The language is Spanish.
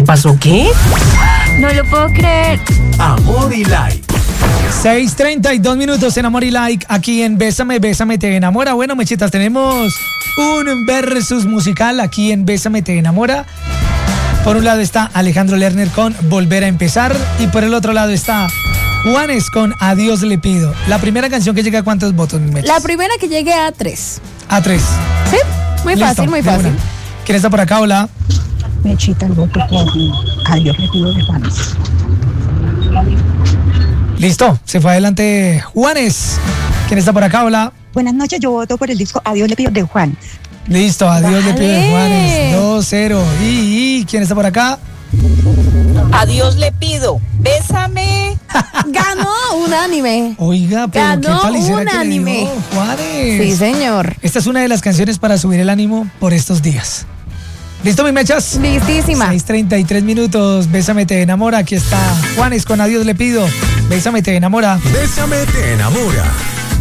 pasó qué? No lo puedo creer. Amor y Like. 6:32 minutos en Amor y Like, aquí en Bésame, Bésame, Te Enamora. Bueno, mechitas, tenemos un versus musical aquí en Bésame, Te Enamora. Por un lado está Alejandro Lerner con Volver a Empezar y por el otro lado está Juanes con Adiós le pido. La primera canción que llega a ¿cuántos votos, mi mechas? La primera que llegue a 3. A 3. ¿Sí? Muy Listo, fácil, muy de fácil. una. ¿Quién está por acá? Hola. Mechita, el voto por Adiós le pido de Juanes. Listo, se fue adelante Juanes. ¿Quién está por acá? Hola. Buenas noches, yo voto por el disco Adiós le pido de Juan. Listo, adiós le pido de Vale. Juanes. 2-0. ¿Y quién está por acá? Adiós le pido, bésame. Ganó unánime. Oiga, pero Ganó qué palicera que le unánime. dio Juanes. Sí, señor. Esta es una de las canciones para subir el ánimo por estos días. ¿Listo, mis mechas? Listísima. 6:33 minutos. Bésame, te enamora. Aquí está Juanes con Adiós le pido. Bésame, te enamora. Bésame te enamora.